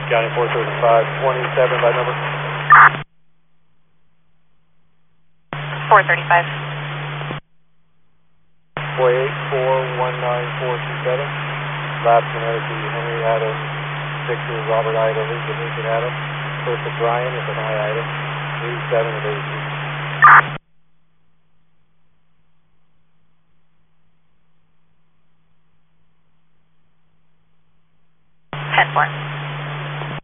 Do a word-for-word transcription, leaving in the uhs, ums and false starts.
County four thirty-five, twenty-seven by number. four thirty-five. four eight four one nine four two seven. Lab Connecticut, Henry Adams, Victor Robert Ida, Lincoln Lincoln Adams. First of Brian with an I item, three seven of eighty. ten four.